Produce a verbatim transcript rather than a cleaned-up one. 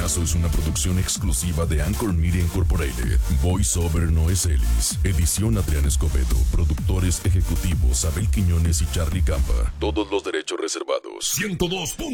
Coñazo es una producción exclusiva de Anchor Media Incorporated. Voiceover Noé Celis. Edición Adrián Escobedo. Productores ejecutivos Abel Quiñones y Charlie Campa. Todos los derechos reservados. ciento dos.